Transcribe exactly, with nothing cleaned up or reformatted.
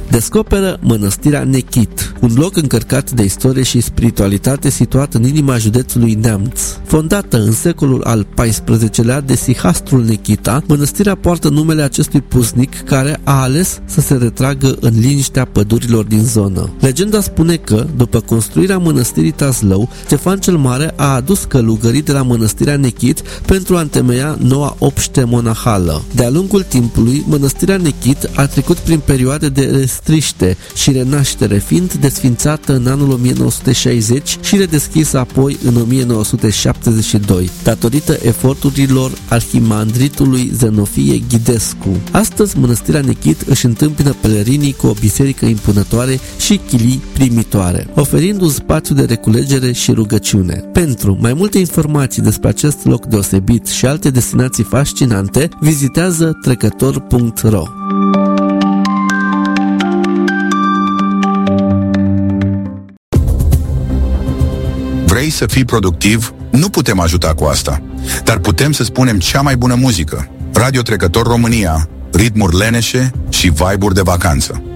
descoperă mănăstirea Nechit, un loc încărcat de istorie și spiritualitate situat în inima județului Neamț. Fondată în secolul al paisprezecelea de sihastrul Nechita, mănăstirea poartă numele acestui pusnic care a ales să se retragă în liniștea pădurilor din zonă. Legenda spune că, după construirea mănăstirii Tazlău, Ștefan cel Mare a adus călugării de la mănăstirea Nechit pentru a întemeia noua obște monahală. De-a lungul timpului, mănăstirea Nechit a trecut prin perioade de restriște și renaștere, fiind desfințată în anul o mie nouă sute șaizeci și redeschisă apoi în o mie nouă sute șaptezeci și doi, datorită eforturilor arhimandritului Zenofie Ghidescu. Astăzi, mănăstirea Nechit își întâmpină pelerinii cu o biserică impunătoare și chilii primitoare, oferind un spațiu de reculegere și rugăciune. Pentru mai multe informații despre acest loc deosebit și alte destinații fascinante, vizitează trecător punct ro. Vrei să fii productiv? Nu putem ajuta cu asta, dar putem să spunem cea mai bună muzică. Radio Trecător România, ritmuri leneșe și vibe-uri de vacanță.